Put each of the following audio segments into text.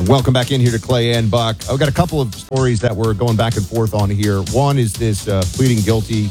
Welcome back in here to Clay and Buck. I've got a couple of stories that we're going back and forth on here. One is this pleading guilty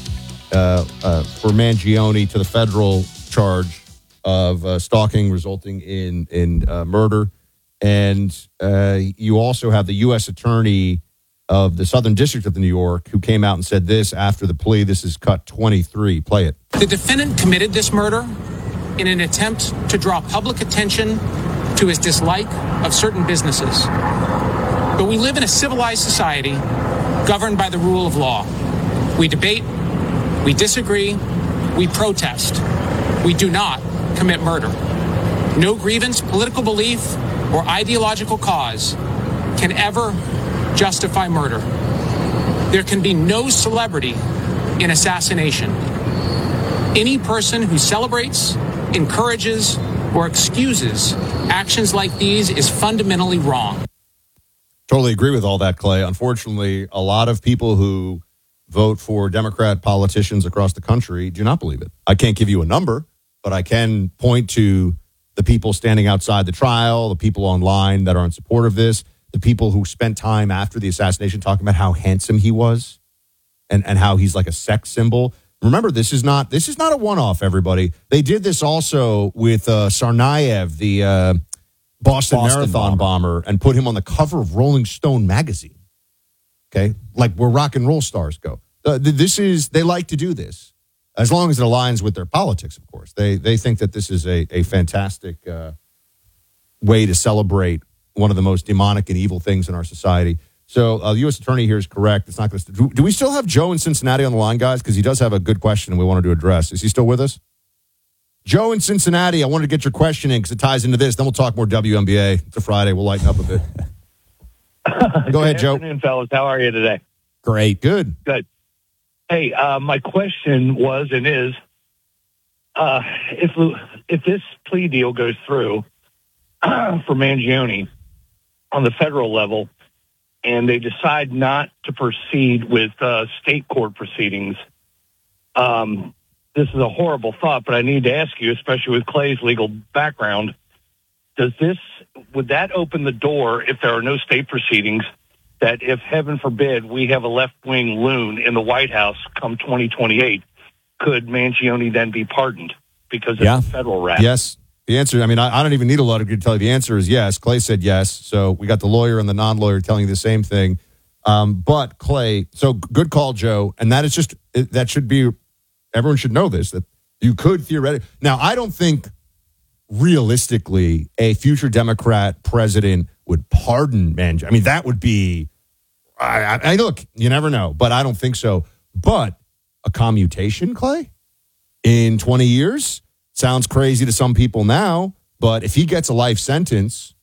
for Mangione to the federal charge of stalking resulting in murder. And you also have the U.S. Attorney of the Southern District of New York who came out and said this after the plea. This is cut 23. Play it. The defendant committed this murder in an attempt to draw public attention to his dislike of certain businesses. But we live in a civilized society governed by the rule of law. We debate, we disagree, we protest. We do not commit murder. No grievance, political belief, or ideological cause can ever justify murder. There can be no celebrity in assassination. Any person who celebrates, encourages, or excuses actions like these is fundamentally wrong. Totally agree with all that, Clay. Unfortunately, a lot of people who vote for Democrat politicians across the country do not believe it. I can't give you a number, but I can point to the people standing outside the trial, the people online that are in support of this, the people who spent time after the assassination talking about how handsome he was and how he's like a sex symbol. Remember, this is not a one-off, everybody. They did this also with Tsarnaev, the Boston Marathon bomber, and put him on the cover of Rolling Stone magazine. Okay? Like where rock and roll stars go. They like to do this, as long as it aligns with their politics, of course. They think that this is a fantastic way to celebrate one of the most demonic and evil things in our society. So the U.S. Attorney here is correct. It's not going to. Do we still have Joe in Cincinnati on the line, guys? Because he does have a good question we wanted to address. Is he still with us? Joe in Cincinnati, I wanted to get your question in because it ties into this. Then we'll talk more WNBA. It's a Friday. We'll lighten up a bit. Go ahead, Joe. Good afternoon, fellas. How are you today? Great. Good. Hey, my question was and is, if this plea deal goes through for Mangione on the federal level, and they decide not to proceed with state court proceedings, this is a horrible thought, but I need to ask you, especially with Clay's legal background, would that open the door, if there are no state proceedings, that if, heaven forbid, we have a left-wing loon in the White House come 2028, could Mangione then be pardoned because it's a federal rap? Yes. The answer, I don't even need a lawyer to tell you the answer is yes. Clay said yes. So we got the lawyer and the non-lawyer telling you the same thing. But Clay, so good call, Joe. And that is just, that should be, everyone should know this, that you could theoretically. Now, I don't think realistically a future Democrat president would pardon Mangione. That would be, look, you never know, but I don't think so. But a commutation, Clay, in 20 years? Sounds crazy to some people now, but if he gets a life sentence,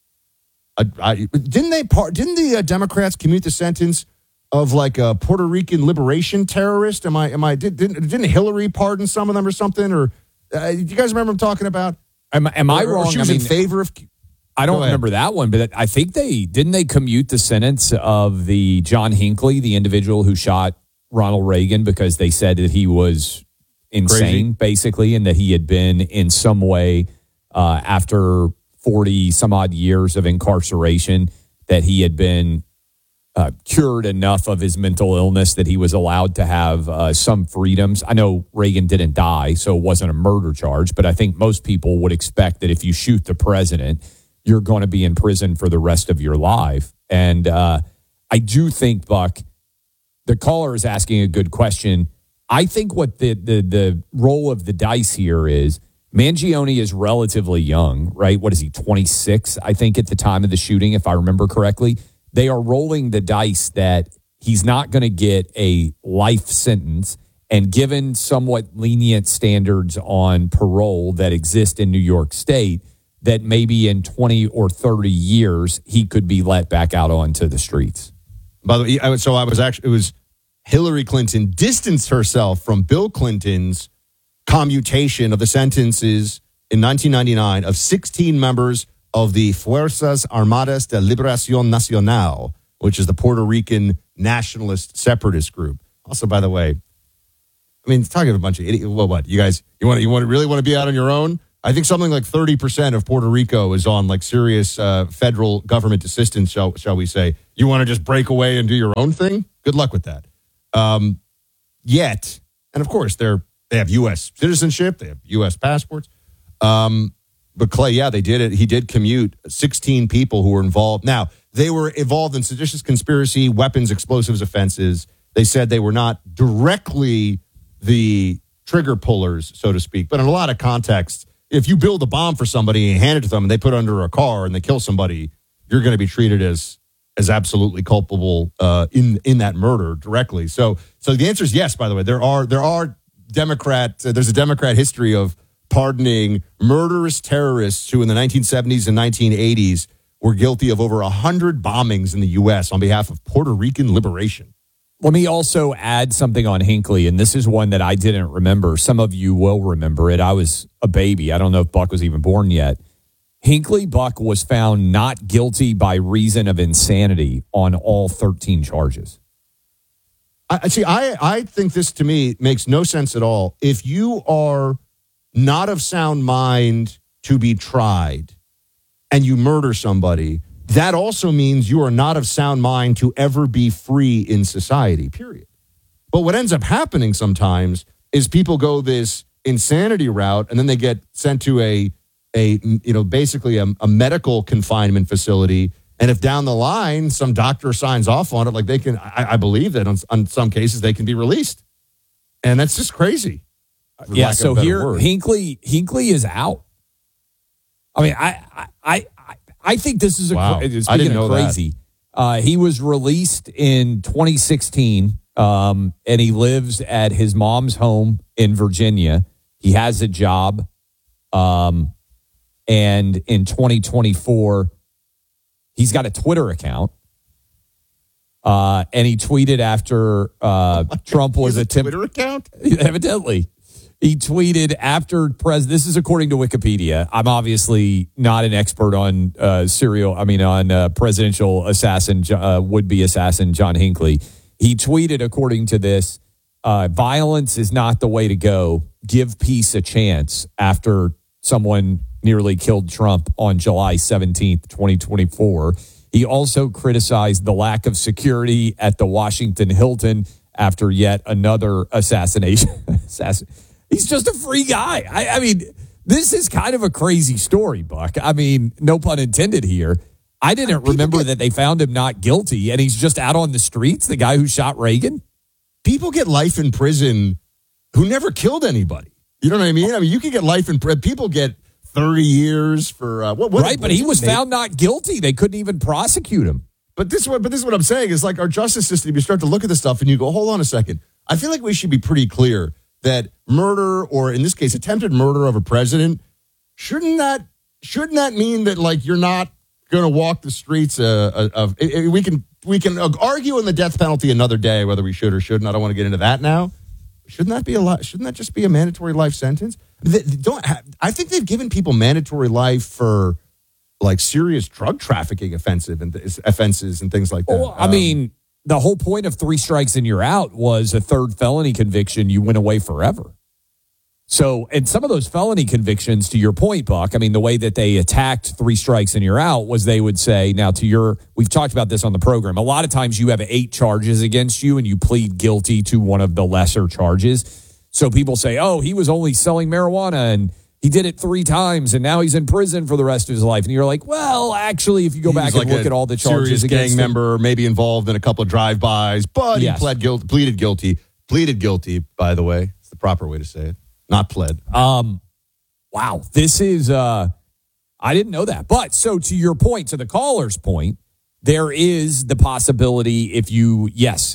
didn't the Democrats commute the sentence of like a Puerto Rican liberation terrorist? Didn't Hillary pardon some of them or something? Or do you guys remember I'm talking about? Am I wrong? She was in favor of. I don't remember that one, but I think they commute the sentence of the John Hinckley, the individual who shot Ronald Reagan, because they said that he was insane, basically, and that he had been in some way after 40 some odd years of incarceration, that he had been cured enough of his mental illness that he was allowed to have some freedoms. I know Reagan didn't die, so it wasn't a murder charge, but I think most people would expect that if you shoot the president, you're going to be in prison for the rest of your life. And I do think, Buck, the caller is asking a good question. I think what the roll of the dice here is, Mangione is relatively young, right? What is he, 26, I think, at the time of the shooting, if I remember correctly. They are rolling the dice that he's not going to get a life sentence, and given somewhat lenient standards on parole that exist in New York State, that maybe in 20 or 30 years, he could be let back out onto the streets. By the way, it was Hillary Clinton distanced herself from Bill Clinton's commutation of the sentences in 1999 of 16 members of the Fuerzas Armadas de Liberación Nacional, which is the Puerto Rican nationalist separatist group. Also, by the way, talking to a bunch of idiots. Well, what, you guys, you really want to be out on your own? I think something like 30% of Puerto Rico is on like serious federal government assistance, shall we say. You want to just break away and do your own thing? Good luck with that. Yet, and of course, they have U.S. citizenship. They have U.S. passports. But Clay, yeah, they did it. He did commute 16 people who were involved. Now, they were involved in seditious conspiracy, weapons, explosives offenses. They said they were not directly the trigger pullers, so to speak. But in a lot of contexts, if you build a bomb for somebody and hand it to them and they put it under a car and they kill somebody, you're going to be treated as absolutely culpable in that murder directly. So the answer is yes, by the way. There's a Democrat history of pardoning murderous terrorists who in the 1970s and 1980s were guilty of over 100 bombings in the U.S. on behalf of Puerto Rican liberation. Let me also add something on Hinckley, and this is one that I didn't remember. Some of you will remember it. I was a baby. I don't know if Buck was even born yet. Hinckley Buck was found not guilty by reason of insanity on all 13 charges. I think this, to me, makes no sense at all. If you are not of sound mind to be tried and you murder somebody, that also means you are not of sound mind to ever be free in society, period. But what ends up happening sometimes is people go this insanity route and then they get sent to basically a medical confinement facility. And if down the line some doctor signs off on it, like they can, I believe that on some cases they can be released. And that's just crazy. Yeah, so here Hinckley is out. I mean, I think this is wow. Speaking of crazy. He was released in 2016, and he lives at his mom's home in Virginia. He has a job, and in 2024, he's got a Twitter account, and he tweeted after Trump was attempting Twitter account. Evidently. He tweeted after this is according to Wikipedia. I'm obviously not an expert on presidential assassin, would-be assassin John Hinckley. He tweeted, according to this, violence is not the way to go. Give peace a chance after someone nearly killed Trump on July 17th, 2024. He also criticized the lack of security at the Washington Hilton after yet another assassination. He's just a free guy. I mean, this is kind of a crazy story, Buck. I mean, no pun intended here. I didn't remember that they found him not guilty, and he's just out on the streets, the guy who shot Reagan. People get life in prison who never killed anybody. You know what I mean? I mean, you can get life in prison. People get 30 years for but he was found not guilty. They couldn't even prosecute him. But this is what I'm saying is like our justice system. You start to look at this stuff and you go, hold on a second. I feel like we should be pretty clear that murder, or in this case, attempted murder of a president, shouldn't that mean that like you're not going to walk the streets we can argue on the death penalty another day whether we should or shouldn't. I don't want to get into that now. Shouldn't that just be a mandatory life sentence? I think they've given people mandatory life for like serious drug trafficking offenses and things like that. Well, I mean, the whole point of 3 strikes and you're out was a third felony conviction. You went away forever. So, and some of those felony convictions, to your point, Buck, I mean, the way that they attacked 3 strikes and you're out was they would say, now we've talked about this on the program. A lot of times you have 8 charges against you and you plead guilty to one of the lesser charges. So people say, oh, he was only selling marijuana and he did it 3 times and now he's in prison for the rest of his life. And you're like, well, actually, if you go back and look at all the charges against gang member, maybe involved in a couple of drive-bys, but he pleaded guilty. Pleaded guilty, by the way. It's the proper way to say it. Not pled. Wow. This is, I didn't know that. But so to your point, to the caller's point, there is the possibility if you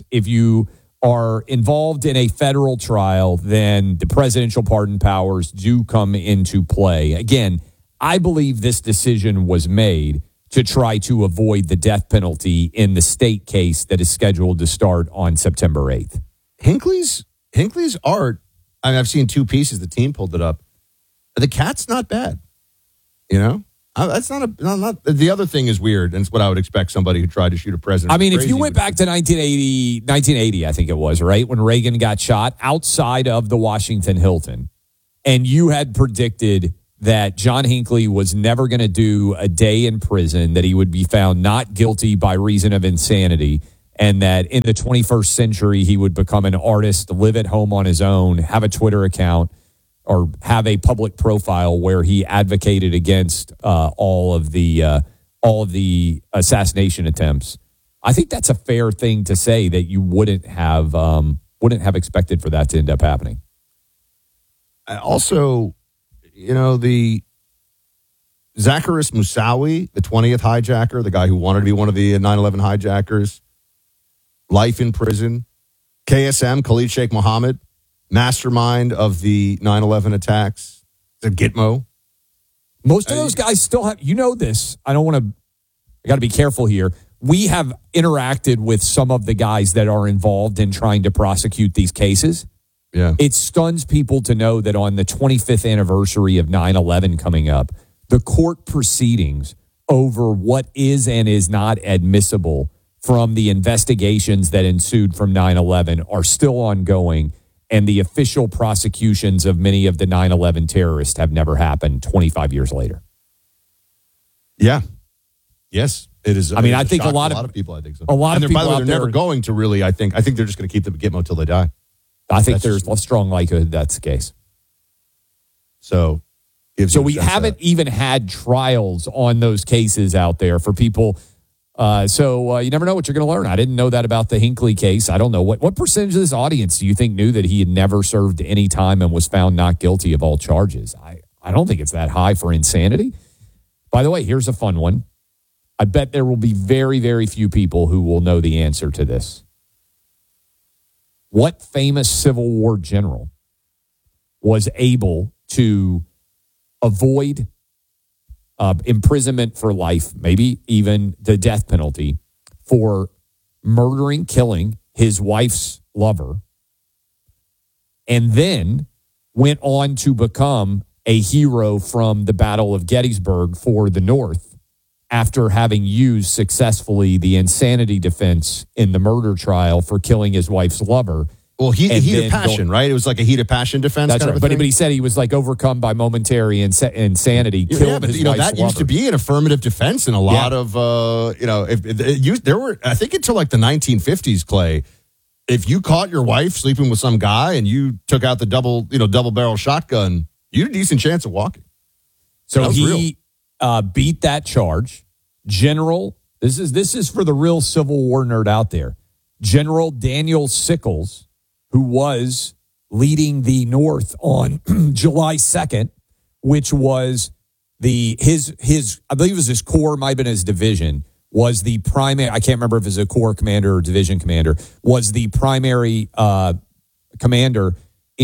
are involved in a federal trial, then the presidential pardon powers do come into play. Again, I believe this decision was made to try to avoid the death penalty in the state case that is scheduled to start on September 8th. Hinckley's art, I mean, I've seen 2 pieces. The team pulled it up. The cat's not bad. You know? That's not the other thing is weird, and it's what I would expect somebody who tried to shoot a president. I mean, if you went back to 1980, I think it was, right, when Reagan got shot outside of the Washington Hilton, and you had predicted that John Hinckley was never going to do a day in prison, that he would be found not guilty by reason of insanity, and that in the 21st century he would become an artist, live at home on his own, have a Twitter account, or have a public profile where he advocated against all of the assassination attempts. I think that's a fair thing to say, that you wouldn't have expected for that to end up happening. Also, the Zacchaeus Moussaoui, the 20th hijacker, the guy who wanted to be one of the 9/11 hijackers, life in prison. KSM, Khalid Sheikh Mohammed, mastermind of the 9/11 attacks, the Gitmo. Most of those guys still have, this. I got to be careful here. We have interacted with some of the guys that are involved in trying to prosecute these cases. Yeah. It stuns people to know that on the 25th anniversary of 9/11 coming up, the court proceedings over what is and is not admissible from the investigations that ensued from 9/11 are still ongoing, and the official prosecutions of many of the 9/11 terrorists have never happened 25 years later. Yeah. Yes, it is. I think a lot of people, I think so. A lot of people, by the way, they're never going to really, I think they're just going to keep the Gitmo till they die. I think there's a strong likelihood that's the case. So we haven't even had trials on those cases out there for people. So you never know what you're going to learn. I didn't know that about the Hinckley case. I don't know. What percentage of this audience do you think knew that he had never served any time and was found not guilty of all charges? I don't think it's that high for insanity. By the way, here's a fun one. I bet there will be very, very few people who will know the answer to this. What famous Civil War general was able to avoid imprisonment for life, maybe even the death penalty, for killing his wife's lover, and then went on to become a hero from the Battle of Gettysburg for the North after having used successfully the insanity defense in the murder trial for killing his wife's lover? Well, heat of passion, right? It was like a heat of passion defense. That's right. But he said he was like overcome by momentary insanity. Yeah, but that used to be an affirmative defense in a lot of there were, I think, until like the 1950s, Clay. If you caught your wife sleeping with some guy and you took out the double barrel shotgun, you had a decent chance of walking. So he beat that charge. General, this is for the real Civil War nerd out there. General Daniel Sickles, who was leading the North on July 2nd, which was his I believe it was his corps, might have been his division, was the primary, I can't remember if it was a corps commander or division commander, was the primary commander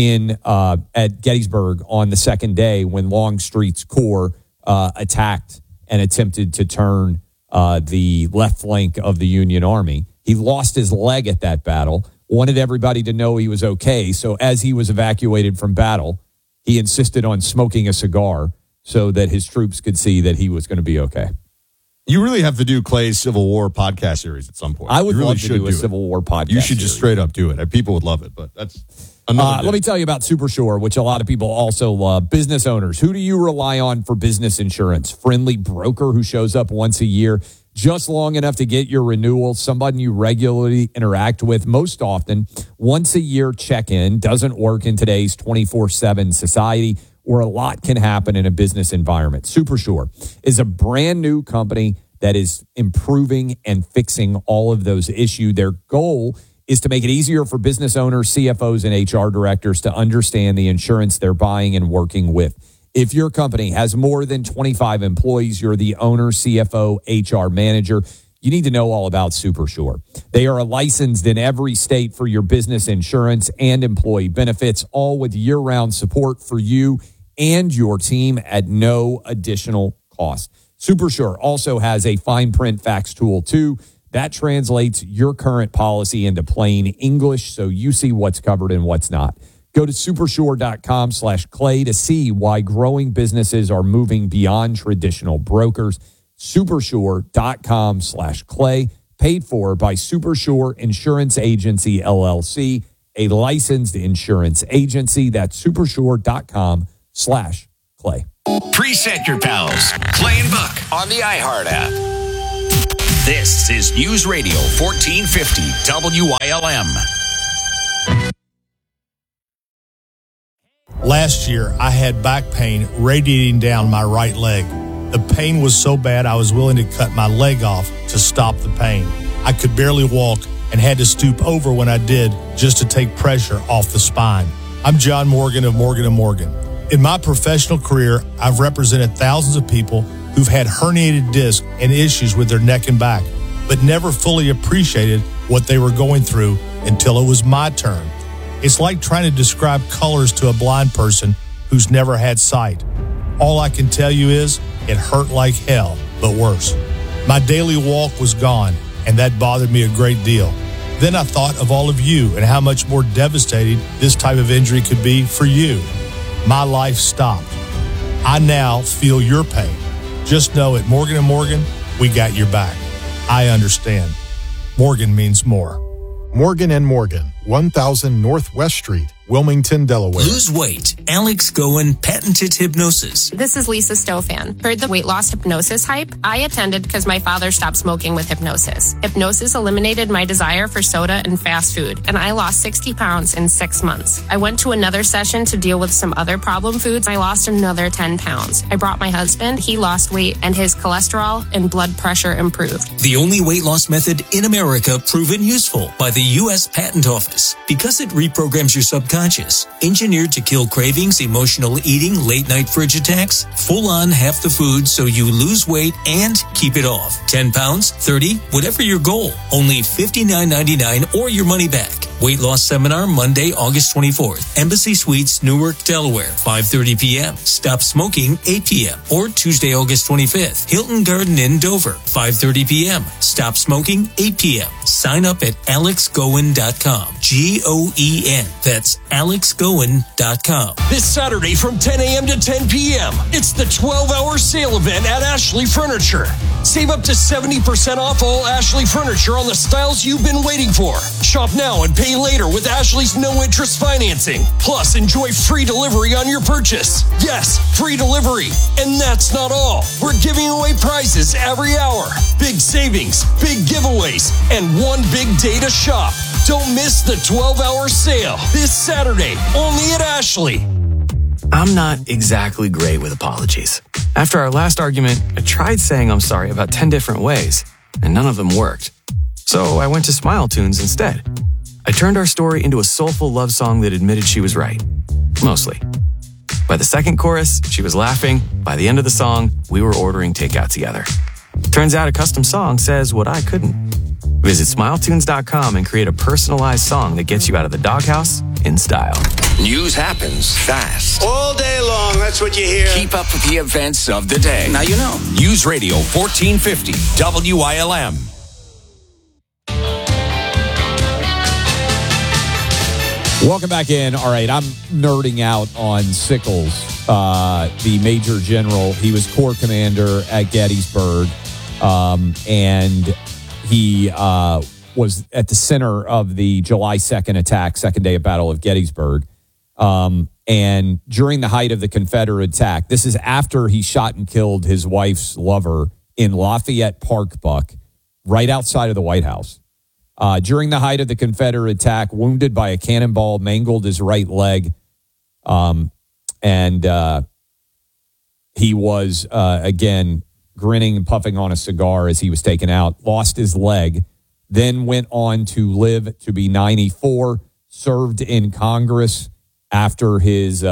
at Gettysburg on the second day when Longstreet's corps attacked and attempted to turn the left flank of the Union Army. He lost his leg at that battle, wanted everybody to know he was okay. So as he was evacuated from battle, he insisted on smoking a cigar so that his troops could see that he was going to be okay. You really have to do Clay's Civil War podcast series at some point. I would love to do a Civil War podcast. You should just straight up do it. People would love it, but that's another let me tell you about Supersure, which a lot of people also love. Business owners, who do you rely on for business insurance? Friendly broker who shows up once a year, just long enough to get your renewal, somebody you regularly interact with most often. Once a year check-in doesn't work in today's 24/7 society where a lot can happen in a business environment. Supersure is a brand new company that is improving and fixing all of those issues. Their goal is to make it easier for business owners, CFOs, and HR directors to understand the insurance they're buying and working with. If your company has more than 25 employees, you're the owner, CFO, HR manager, you need to know all about Supersure. They are licensed in every state for your business insurance and employee benefits, all with year-round support for you and your team at no additional cost. Supersure also has a fine print fax tool too that translates your current policy into plain English so you see what's covered and what's not. Go to supersure.com/Clay to see why growing businesses are moving beyond traditional brokers. Supersure.com/Clay, paid for by Supersure Insurance Agency, LLC, a licensed insurance agency. That's supersure.com/Clay. Preset your pals. Clay and Buck on the iHeart app. This is News Radio 1450 WILM. Last year, I had back pain radiating down my right leg. The pain was so bad I was willing to cut my leg off to stop the pain. I could barely walk and had to stoop over when I did just to take pressure off the spine. I'm John Morgan of Morgan & Morgan. In my professional career, I've represented thousands of people who've had herniated discs and issues with their neck and back, but never fully appreciated what they were going through until it was my turn. It's like trying to describe colors to a blind person who's never had sight. All I can tell you is it hurt like hell, but worse. My daily walk was gone, and that bothered me a great deal. Then I thought of all of you and how much more devastating this type of injury could be for you. My life stopped. I now feel your pain. Just know at Morgan & Morgan, we got your back. I understand. Morgan means more. Morgan & Morgan, 1000 Northwest Street, Wilmington, Delaware. Lose weight. Alex Goen, patented hypnosis. This is Lisa Stofan. Heard the weight loss hypnosis hype? I attended because my father stopped smoking with hypnosis. Hypnosis eliminated my desire for soda and fast food, and I lost 60 pounds in 6 months. I went to another session to deal with some other problem foods. I lost another 10 pounds. I brought my husband. He lost weight, and his cholesterol and blood pressure improved. The only weight loss method in America proven useful by the U.S. Patent Office because it reprograms your subconscious. Engineered to kill cravings, emotional eating, late-night fridge attacks, full-on half the food so you lose weight and keep it off. 10 pounds, 30, whatever your goal. Only $59.99 or your money back. Weight loss seminar Monday, August 24th. Embassy Suites, Newark, Delaware, 5:30 p.m. Stop smoking, 8 p.m. Or Tuesday, August 25th. Hilton Garden Inn, Dover, 5:30 p.m. Stop smoking, 8 p.m. Sign up at alexgoen.com. Goen. That's alexgoen.com. This Saturday from 10 a.m. to 10 p.m. It's the 12-hour sale event at Ashley Furniture. Save up to 70% off all Ashley Furniture on the styles you've been waiting for. Shop now and pay later with Ashley's no-interest financing. Plus, enjoy free delivery on your purchase. Yes, free delivery. And that's not all. We're giving away prizes every hour. Big savings, big giveaways, and one big day to shop. Don't miss the 12-hour sale this Saturday, only at Ashley. I'm not exactly great with apologies. After our last argument, I tried saying I'm sorry about 10 different ways, and none of them worked. So I went to Smile Tunes instead. I turned our story into a soulful love song that admitted she was right. Mostly. By the second chorus, she was laughing. By the end of the song, we were ordering takeout together. Turns out a custom song says what I couldn't. Visit SmileTunes.com and create a personalized song that gets you out of the doghouse in style. News happens fast. All day long, that's what you hear. Keep up with the events of the day. Now you know. News Radio 1450 WILM. Welcome back in. All right, I'm nerding out on Sickles, the Major General. He was Corps Commander at Gettysburg, and he was at the center of the July 2nd attack, second day of Battle of Gettysburg. And during the height of the Confederate attack, this is after he shot and killed his wife's lover in Lafayette Park, Buck, right outside of the White House. During the height of the Confederate attack, wounded by a cannonball, mangled his right leg. And he was, again, grinning and puffing on a cigar as he was taken out, lost his leg, then went on to live to be 94, served in Congress after his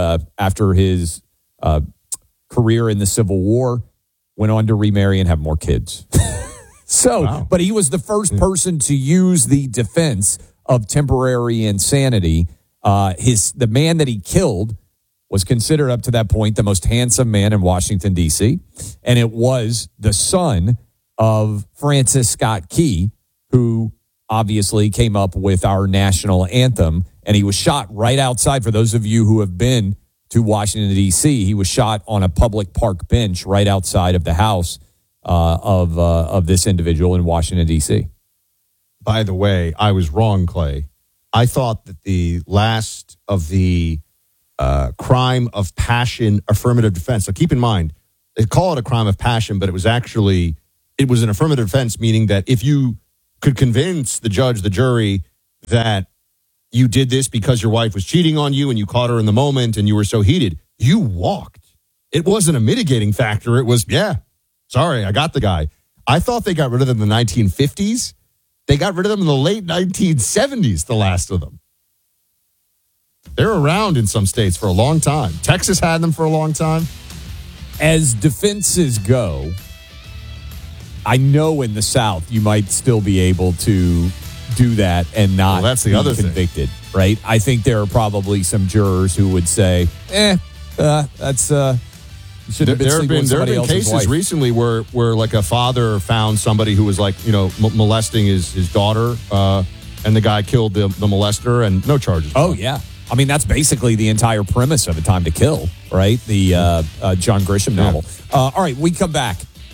career in the Civil War, went on to remarry and have more kids. So, wow. But he was the first person to use the defense of temporary insanity. The man that he killed was considered up to that point the most handsome man in Washington, D.C., and it was the son of Francis Scott Key, who obviously came up with our national anthem, and he was shot right outside. For those of you who have been to Washington, D.C., he was shot on a public park bench right outside of the house of this individual in Washington, D.C. By the way, I was wrong, Clay. I thought that the last of the crime of passion affirmative defense. So keep in mind, they call it a crime of passion, but it was an affirmative defense, meaning that if you could convince the judge, the jury, that you did this because your wife was cheating on you and you caught her in the moment and you were so heated, you walked. It wasn't a mitigating factor. It was, sorry, I got the guy. I thought they got rid of them in the 1950s. They got rid of them in the late 1970s, the last of them. They're around in some states for a long time. Texas had them for a long time. As defenses go, I know in the South you might still be able to do that and not that's the be other convicted, right? I think there are probably some jurors who would say, that's should have been sleeping with somebody else's cases wife. recently where like a father found somebody who was like, molesting his daughter, and the guy killed the molester and no charges. Oh, yeah. I mean, that's basically the entire premise of A Time to Kill, right? The John Grisham novel. All right, we come back.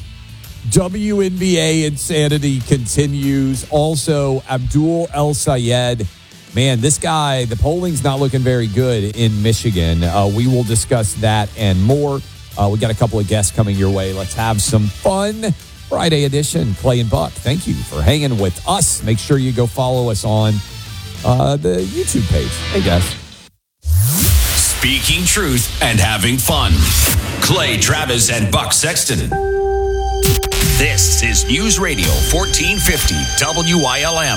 WNBA insanity continues. Also, Abdul El Sayed. Man, this guy, the polling's not looking very good in Michigan. We will discuss that and more. We got a couple of guests coming your way. Let's have some fun. Friday edition, Clay and Buck. Thank you for hanging with us. Make sure you go follow us on the YouTube page. Hey, guys. Speaking truth and having fun. Clay Travis and Buck Sexton. This is News Radio 1450 WILM.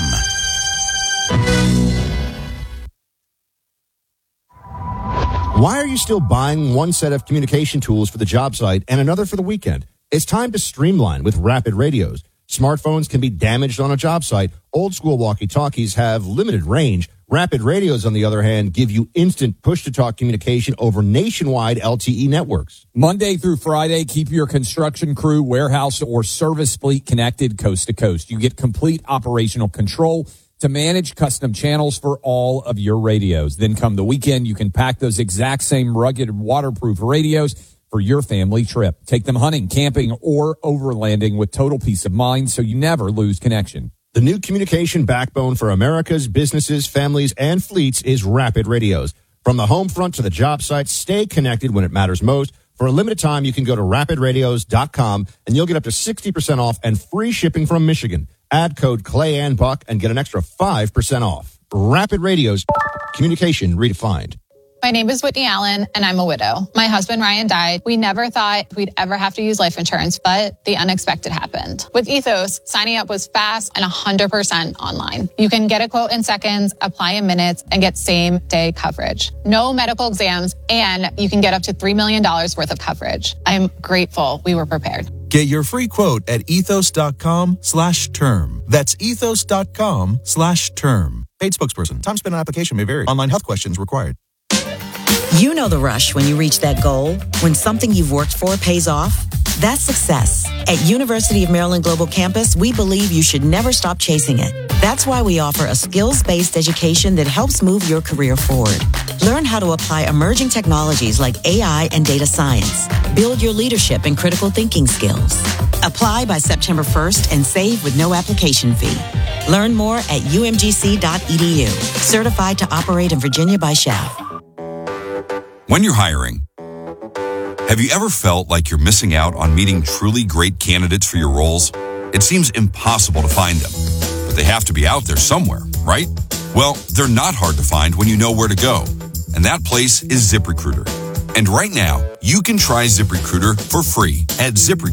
Why are you still buying one set of communication tools for the job site and another for the weekend? It's time to streamline with Rapid Radios. Smartphones can be damaged on a job site. Old school walkie-talkies have limited range. Rapid Radios, on the other hand, give you instant push-to-talk communication over nationwide LTE networks. Monday through Friday, keep your construction crew, warehouse, or service fleet connected coast to coast. You get complete operational control to manage custom channels for all of your radios. Then come the weekend, you can pack those exact same rugged, waterproof radios for your family trip. Take them hunting, camping, or overlanding with total peace of mind so you never lose connection. The new communication backbone for America's businesses, families, and fleets is Rapid Radios. From the home front to the job site, stay connected when it matters most. For a limited time, you can go to rapidradios.com and you'll get up to 60% off and free shipping from Michigan. Add code Clay and Buck and get an extra 5% off. Rapid Radios, communication redefined. My name is Whitney Allen, and I'm a widow. My husband, Ryan, died. We never thought we'd ever have to use life insurance, but the unexpected happened. With Ethos, signing up was fast and 100% online. You can get a quote in seconds, apply in minutes, and get same-day coverage. No medical exams, and you can get up to $3 million worth of coverage. I'm grateful we were prepared. Get your free quote at ethos.com/term. That's ethos.com/term. Paid spokesperson. Time spent on application may vary. Online health questions required. You know the rush when you reach that goal, when something you've worked for pays off. That's success. At University of Maryland Global Campus, we believe you should never stop chasing it. That's why we offer a skills-based education that helps move your career forward. Learn how to apply emerging technologies like AI and data science. Build your leadership and critical thinking skills. Apply by September 1st and save with no application fee. Learn more at umgc.edu. Certified to operate in Virginia by SCHAF. When you're hiring, have you ever felt like you're missing out on meeting truly great candidates for your roles? It seems impossible to find them, but they have to be out there somewhere, right? Well, they're not hard to find when you know where to go, and that place is ZipRecruiter. And right now, you can try ZipRecruiter for free at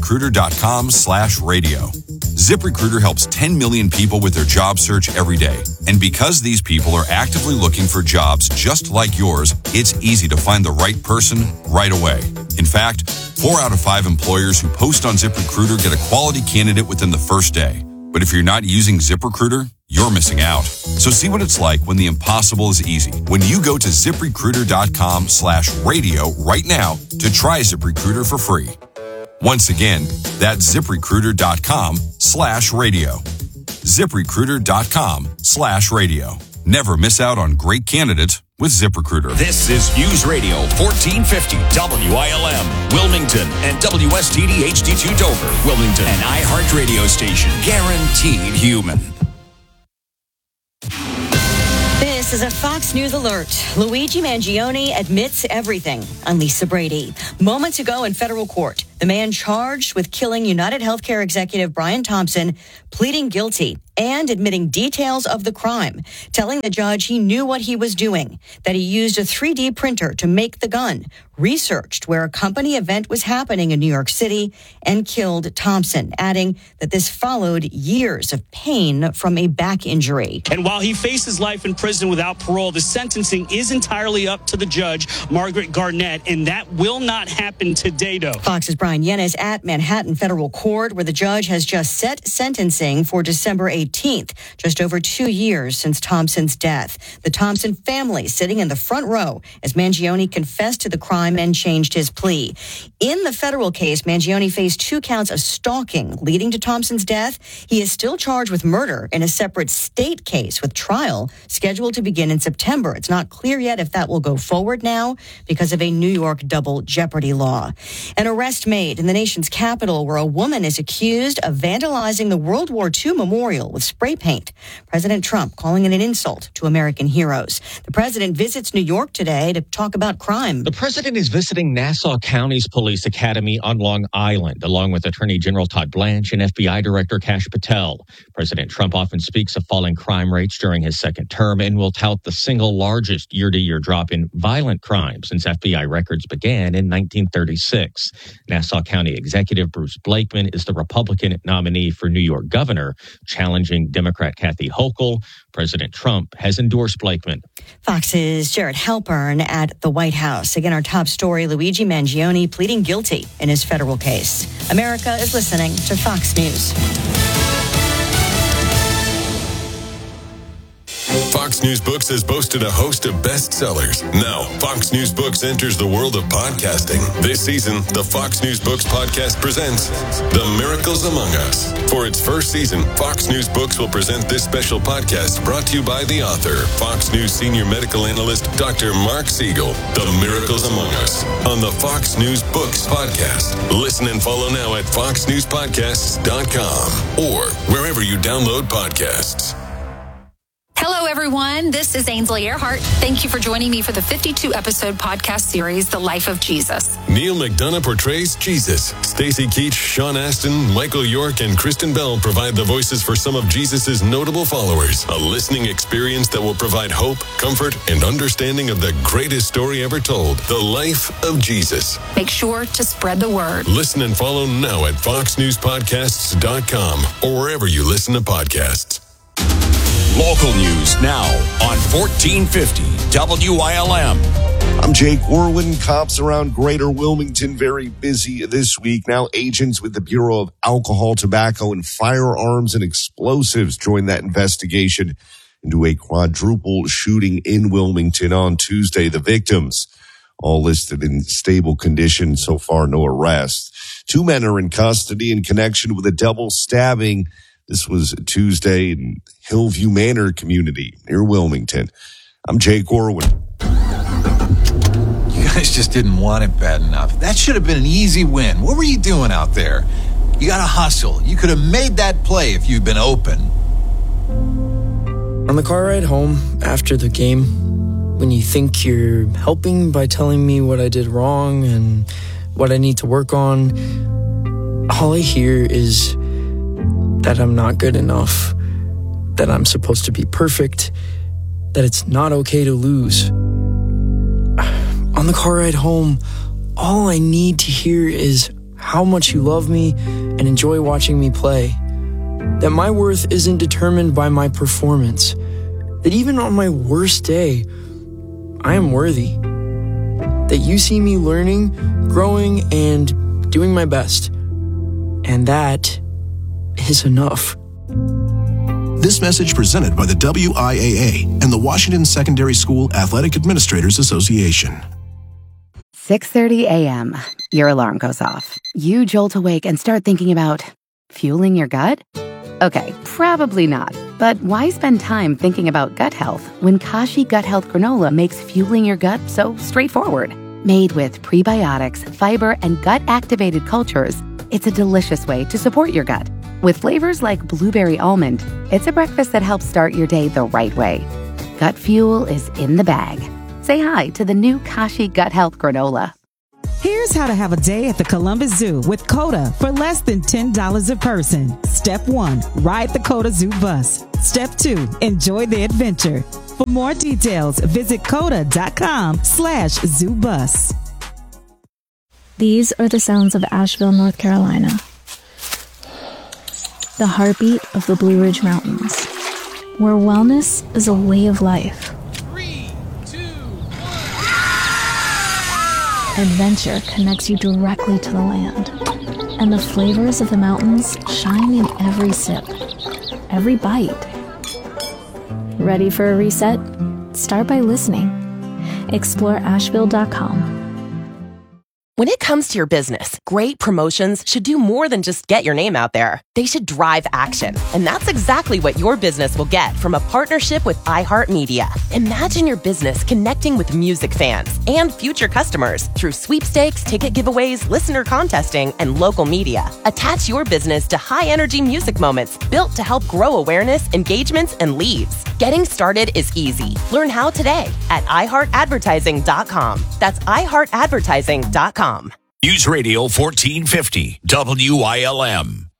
ZipRecruiter.com/radio. ZipRecruiter helps 10 million people with their job search every day. And because these people are actively looking for jobs just like yours, it's easy to find the right person right away. In fact, 4 out of 5 employers who post on ZipRecruiter get a quality candidate within the first day. But if you're not using ZipRecruiter, you're missing out. So see what it's like when the impossible is easy. When you go to ZipRecruiter.com/radio right now to try ZipRecruiter for free. Once again, that's ZipRecruiter.com/radio. ZipRecruiter.com/radio. Never miss out on great candidates with ZipRecruiter. This is News Radio 1450 WILM, Wilmington, and WSTD HD2 Dover, Wilmington, an iHeart radio station, guaranteed human. This This is a Fox News alert. Luigi Mangione admits everything on Lisa Brady. Moments ago in federal court, the man charged with killing United Healthcare executive Brian Thompson pleading guilty and admitting details of the crime, telling the judge he knew what he was doing, that he used a 3D printer to make the gun, researched where a company event was happening in New York City, and killed Thompson, adding that this followed years of pain from a back injury. And while he faces life in prison without parole, the sentencing is entirely up to the judge, Margaret Garnett, and that will not happen today, though. Fox's Brian Yennes at Manhattan Federal Court, where the judge has just set sentencing for December 18th, just over 2 years since Thompson's death. The Thompson family sitting in the front row as Mangione confessed to the crime and changed his plea. In the federal case, Mangione faced 2 counts of stalking leading to Thompson's death. He is still charged with murder in a separate state case with trial scheduled to begin in September. It's not clear yet if that will go forward now because of a New York double jeopardy law. An arrest made in the nation's capital where a woman is accused of vandalizing the World War II memorial with spray paint. President Trump calling it an insult to American heroes. The president visits New York today to talk about crime. The president is visiting Nassau County's Police Academy on Long Island, along with Attorney General Todd Blanche and FBI Director Kash Patel. President Trump often speaks of falling crime rates during his second term and will tout the single largest year-to-year drop in violent crime since FBI records began in 1936. Nassau County Executive Bruce Blakeman is the Republican nominee for New York governor, challenging Democrat Kathy Hochul. President Trump has endorsed Blakeman. Fox's Jared Halpern at the White House. Again, our top story, Luigi Mangione pleading guilty in his federal case. America is listening to Fox News. Fox News Books has boasted a host of bestsellers. Now, Fox News Books enters the world of podcasting. This season, the Fox News Books podcast presents The Miracles Among Us. For its first season, Fox News Books will present this special podcast brought to you by the author, Fox News senior medical analyst, Dr. Mark Siegel. The Miracles Among Us on the Fox News Books podcast. Listen and follow now at foxnewspodcasts.com or wherever you download podcasts. Hello, everyone. This is Ainsley Earhart. Thank you for joining me for the 52-episode podcast series, The Life of Jesus. Neil McDonough portrays Jesus. Stacey Keach, Sean Astin, Michael York, and Kristen Bell provide the voices for some of Jesus' notable followers. A listening experience that will provide hope, comfort, and understanding of the greatest story ever told, the life of Jesus. Make sure to spread the word. Listen and follow now at foxnewspodcasts.com or wherever you listen to podcasts. Local news now on 1450 WILM. I'm Jake Warwin. Cops around Greater Wilmington very busy this week. Now agents with the Bureau of Alcohol, Tobacco, and Firearms and Explosives joined that investigation into a quadruple shooting in Wilmington on Tuesday. The victims all listed in stable condition. So far, no arrests. 2 men are in custody in connection with a double stabbing. This was Tuesday in Hillview Manor community near Wilmington. I'm Jake Orwin. You guys just didn't want it bad enough. That should have been an easy win. What were you doing out there? You got to hustle. You could have made that play if you'd been open. On the car ride home after the game, when you think you're helping by telling me what I did wrong and what I need to work on, all I hear is that I'm not good enough, that I'm supposed to be perfect, that it's not okay to lose. On the car ride home, all I need to hear is how much you love me and enjoy watching me play. That my worth isn't determined by my performance. That even on my worst day, I am worthy. That you see me learning, growing, and doing my best. And that is enough. This message presented by the WIAA and the Washington Secondary School Athletic Administrators Association. 6:30 a.m. Your alarm goes off. You jolt awake and start thinking about fueling your gut? Okay, probably not. But why spend time thinking about gut health when Kashi Gut Health Granola makes fueling your gut so straightforward? Made with prebiotics, fiber, and gut-activated cultures, it's a delicious way to support your gut. With flavors like blueberry almond, it's a breakfast that helps start your day the right way. Gut fuel is in the bag. Say hi to the new Kashi Gut Health Granola. Here's how to have a day at the Columbus Zoo with CODA for less than $10 a person. Step 1, ride the CODA Zoo bus. Step 2, enjoy the adventure. For more details, visit coda.com/zoobus. These are the sounds of Asheville, North Carolina. The heartbeat of the Blue Ridge Mountains, where wellness is a way of life. 3, 2, 1. Adventure connects you directly to the land, and the flavors of the mountains shine in every sip, every bite. Ready for a reset? Start by listening. Explore Asheville.com. When it comes to your business, great promotions should do more than just get your name out there. They should drive action. And that's exactly what your business will get from a partnership with iHeartMedia. Imagine your business connecting with music fans and future customers through sweepstakes, ticket giveaways, listener contesting, and local media. Attach your business to high-energy music moments built to help grow awareness, engagements, and leads. Getting started is easy. Learn how today at iHeartAdvertising.com. That's iHeartAdvertising.com. News Radio 1450 WILM.